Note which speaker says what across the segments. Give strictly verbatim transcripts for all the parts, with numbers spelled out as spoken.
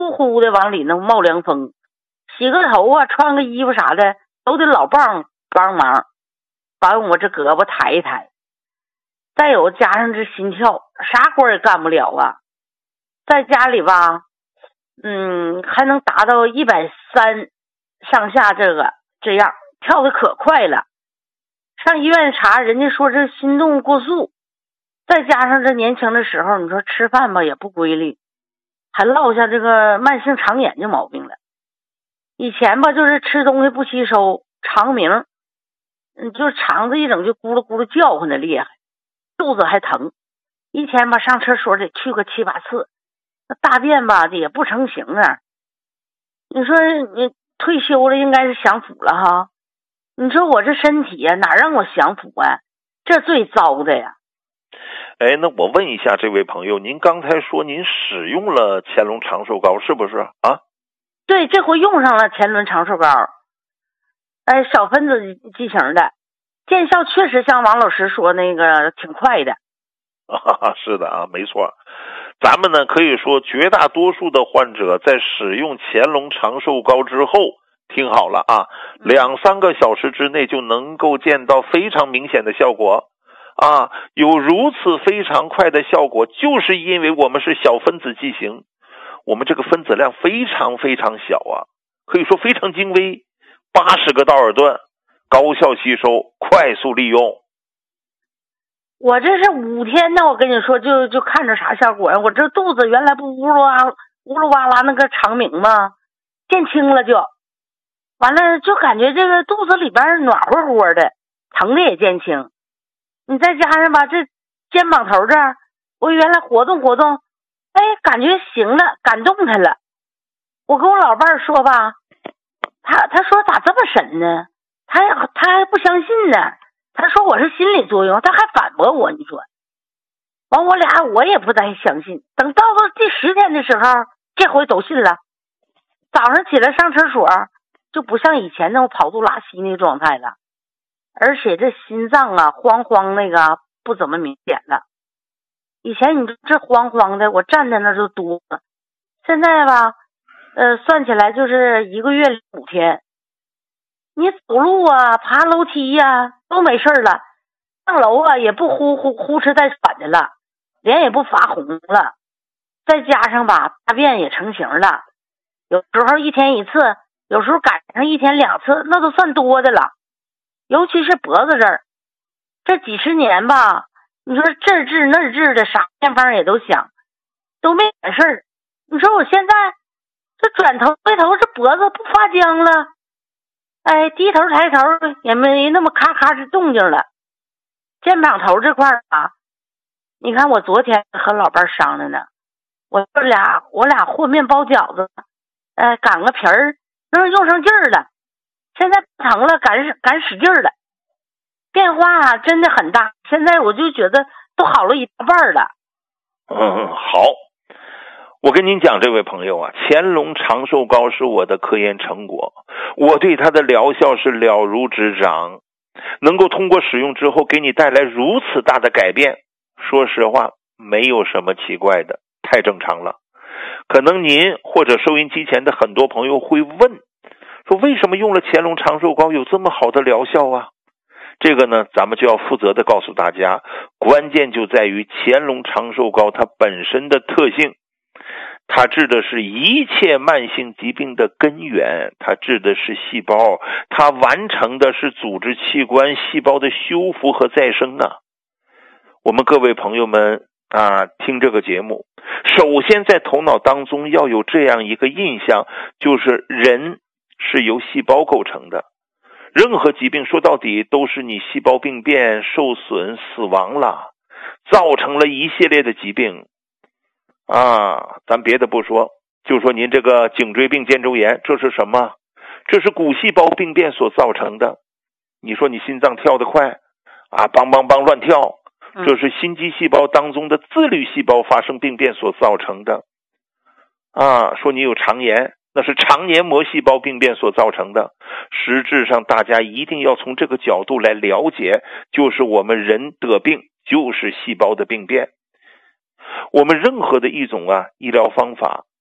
Speaker 1: 呼呼的往里能冒凉风，洗个头啊，穿个衣服啥的都得老伴帮忙，把我这胳膊抬一抬。再有加上这心跳，啥活也干不了啊。在家里吧，嗯，还能达到一百三上下，这个这样跳的可快了。上医院查，人家说这心动过速，再加上这年轻的时候，你说吃饭吧也不规律，还落下这个慢性肠炎的毛病了。以前吧就是吃东西不吸收，肠鸣，嗯，就肠子一整就咕噜咕噜叫唤的厉害，肚子还疼，一天吧上厕所得去个七八次，那大便吧也不成形啊。你说你退休了应该是享福了哈，你说我这身体呀、啊、哪让我享福啊，这最糟的呀。
Speaker 2: 哎，那我问一下这位朋友，您刚才说您使用了乾隆长寿膏是不是啊？
Speaker 1: 对，这回用上了乾隆长寿膏，哎，小分子剂型的，见效确实像王老师说那个挺快的。
Speaker 2: 啊，是的啊，没错。咱们呢可以说绝大多数的患者在使用乾隆长寿膏之后，听好了啊，两三个小时之内就能够见到非常明显的效果啊，有如此非常快的效果，就是因为我们是小分子剂型，我们这个分子量非常非常小啊，可以说非常精微，八十个道尔顿，高效吸收，快速利用。
Speaker 1: 我这是五天呢，我跟你说就就看着啥效果呀？我这肚子原来不乌噜哇乌噜哇啦那个肠鸣吗？见轻了就，完了就感觉这个肚子里边暖和和的，疼的也见轻。你再加上吧，这肩膀头这儿，我原来活动活动，哎，感觉行了，敢动弹了。我跟我老伴儿说吧，他他说咋这么神呢？他他还不相信呢。他说我是心理作用，他还反驳我，你说完我俩我也不太相信。等到了第十天的时候，这回都信了。早上起来上厕所就不像以前那种跑肚拉稀那个状态了，而且这心脏啊慌慌那个不怎么明显了。以前你这慌慌的，我站在那就多了，现在吧，呃，算起来就是一个月五天。你走路啊，爬楼梯呀、啊，都没事了。上楼啊，也不呼呼呼哧带喘的了，脸也不发红了。再加上吧，大便也成型了，有时候一天一次，有时候赶上一天两次，那都算多的了。尤其是脖子这儿，这几十年吧，你说这儿治那儿治的，啥偏方也都想，都没管事儿。你说我现在这转头回头，这脖子不发僵了。哎，低头抬头也没那么咔咔是动静了。肩膀头这块啊，你看我昨天和老伴商量呢，我俩我俩和面包饺子，呃，擀个皮儿，那用上劲儿了，现在不疼了，敢使敢使劲儿了，变化啊真的很大。现在我就觉得都好了一大半了。
Speaker 2: 嗯，好。我跟您讲，这位朋友啊，乾隆长寿膏是我的科研成果，我对它的疗效是了如指掌，能够通过使用之后给你带来如此大的改变，说实话没有什么奇怪的，太正常了。可能您或者收音机前的很多朋友会问，说为什么用了乾隆长寿膏有这么好的疗效啊？这个呢，咱们就要负责的告诉大家，关键就在于乾隆长寿膏它本身的特性。它治的是一切慢性疾病的根源，它治的是细胞，它完成的是组织器官细胞的修复和再生呢。我们各位朋友们啊，听这个节目，首先在头脑当中要有这样一个印象，就是人是由细胞构成的，任何疾病说到底都是你细胞病变、受损、死亡了，造成了一系列的疾病。啊，咱别的不说，就说您这个颈椎病、肩周炎，这是什么？这是骨细胞病变所造成的。你说你心脏跳得快啊，梆梆梆乱跳，这是心肌细胞当中的自律细胞发生病变所造成的。啊，说你有肠炎，那是肠黏膜细胞病变所造成的。实质上大家一定要从这个角度来了解，就是我们人得病就是细胞的病变。我们任何的一种啊医疗方法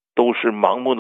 Speaker 2: 都是盲目的